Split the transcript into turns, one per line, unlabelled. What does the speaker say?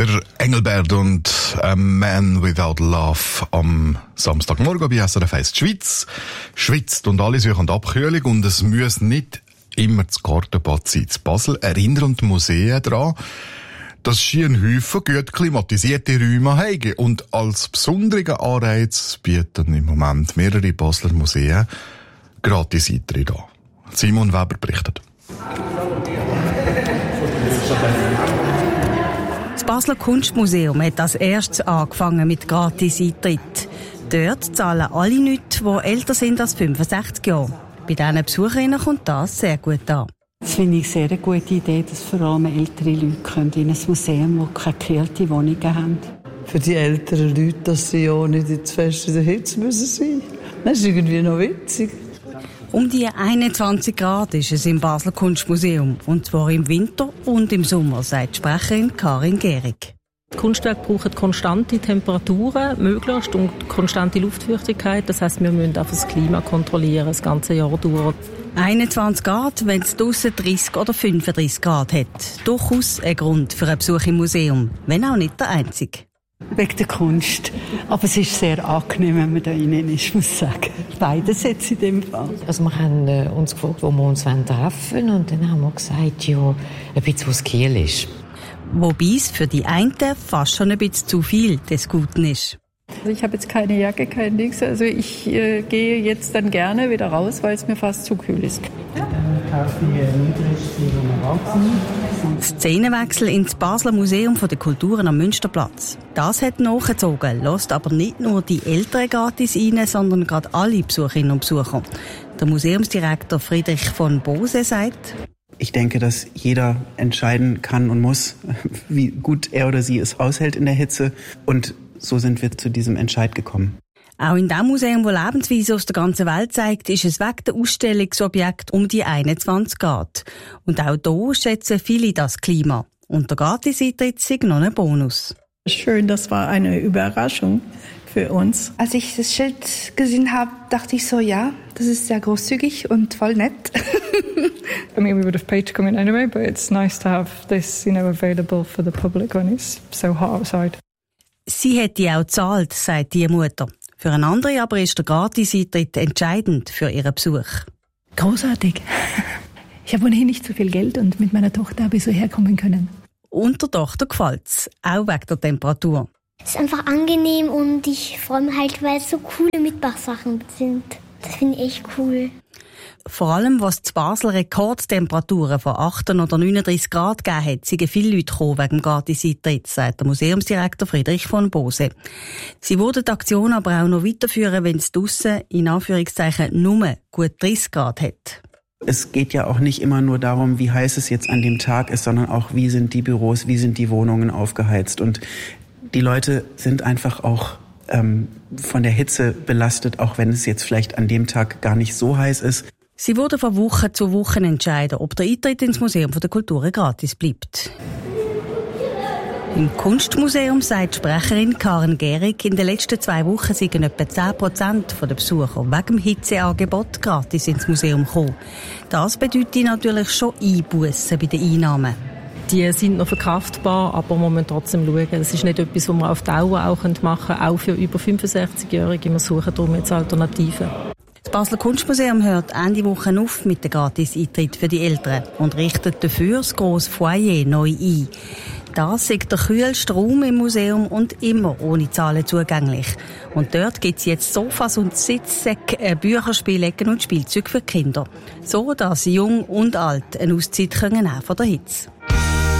Der Engelbert und A Man Without Love am Samstagmorgen bei SRF 1. Die Schweiz schwitzt und alle suchen Abkühlung und es muss nicht immer das Gartenbad sein. In Basel erinnern die Museen daran, dass sie einen Haufen gut klimatisierte Räume haben. Und als besonderen Anreiz bieten im Moment mehrere Basler Museen Gratis-Eintritt an. Simon Weber berichtet.
Das Basler Kunstmuseum hat als erstes angefangen mit Gratis-Eintritt. Dort zahlen alle Leute, die älter sind als 65 Jahre. Bei diesen Besucherinnen kommt das sehr gut an.
Das finde ich sehr eine gute Idee, dass vor allem ältere Leute in ein Museum, das keine gekühlte Wohnungen haben.
Für die älteren Leute, dass sie ja nicht zu fest in der Hitze müssen sein. Das ist irgendwie noch witzig.
Um die 21 Grad ist es im Basler Kunstmuseum. Und zwar im Winter und im Sommer, sagt Sprecherin Karin Gehrig.
Die Kunstwerke brauchen konstante Temperaturen, möglichst, und konstante Luftfeuchtigkeit. Das heisst, wir müssen auch das Klima kontrollieren, das ganze Jahr durch.
21 Grad, wenn es draussen 30 oder 35 Grad hat. Durchaus ein Grund für einen Besuch im Museum, wenn auch nicht der einzige.
Wegen der Kunst. Aber es ist sehr angenehm, wenn man da rein ist, muss ich sagen. Beides jetzt in dem Fall.
Also wir haben uns gefragt, wo wir uns treffen wollen, und dann haben wir gesagt, ja, ein bisschen was Kiel ist.
Wobei es für die einen fast schon ein bisschen zu viel des Guten ist.
Also ich habe jetzt keine Jacke, kein Nix. Also ich gehe jetzt dann gerne wieder raus, weil es mir fast zu kühl ist.
Szenenwechsel ins Basler Museum der Kulturen am Münsterplatz. Das hat nachgezogen, lässt aber nicht nur die Älteren gratis rein, sondern gerade alle Besucherinnen und Besucher. Der Museumsdirektor Friedrich von Bose sagt:
Ich denke, dass jeder entscheiden kann und muss, wie gut er oder sie es aushält in der Hitze. Und so sind wir zu diesem Entscheid gekommen.
Auch in dem Museum, das Lebensweise aus der ganzen Welt zeigt, ist es wegen der Ausstellungsobjekte um die 21 Grad. Und auch hier schätzen viele das Klima. Und der Gratis-Eintritt ist noch ein Bonus.
Schön, das war eine Überraschung für uns.
Als ich das Schild gesehen habe, dachte ich so, ja, das ist sehr großzügig und voll nett.
I mean, we would have paid to come in anyway, but it's nice to have this, available for the public when it's so hot outside.
Sie hätte auch gezahlt, sagt die Mutter. Für eine andere aber ist der Gratis-Eintritt entscheidend für ihren Besuch.
Großartig. Ich habe ohnehin nicht so viel Geld und mit meiner Tochter habe ich so herkommen können.
Und der Tochter gefällt's, auch wegen der Temperatur.
Es ist einfach angenehm und ich freue mich halt, weil es so coole Mitmachsachen sind. Das finde ich echt cool.
Vor allem, was die Basel Rekordtemperaturen von 8 oder 39 Grad gegeben hat, sind viele Leute gekommen wegen dem Gratis-Eintritt, sagt der Museumsdirektor Friedrich von Bose. Sie würden die Aktion aber auch noch weiterführen, wenn es draussen in Anführungszeichen nur gut 30 Grad hat.
Es geht ja auch nicht immer nur darum, wie heiß es jetzt an dem Tag ist, sondern auch, wie sind die Büros, wie sind die Wohnungen aufgeheizt. Und die Leute sind einfach auch von der Hitze belastet, auch wenn es jetzt vielleicht an dem Tag gar nicht so heiß ist.
Sie wurde von Woche zu Woche entscheiden, ob der Eintritt ins Museum der Kulturen gratis bleibt. Im Kunstmuseum sagt Sprecherin Karin Gehrig, in den letzten 2 Wochen seien etwa 10% der Besucher wegen dem Hitzeangebot gratis ins Museum gekommen. Das bedeutet natürlich schon Einbussen bei den Einnahmen.
Die sind noch verkraftbar, aber man muss trotzdem schauen. Das ist nicht etwas, was man auf Dauer auch machen können, auch für über 65-Jährige. Wir suchen darum jetzt Alternativen.
Das Basler Kunstmuseum hört Ende Woche auf mit dem Gratis-Eintritt für die Älteren und richtet dafür das grosse Foyer neu ein. Das ist der kühlste Raum im Museum und immer ohne Zahlen zugänglich. Und dort gibt es jetzt Sofas und Sitzsäcke, Bücherspielecken und Spielzeuge für Kinder. So, dass Jung und Alt eine Auszeit nehmen können von der Hitze.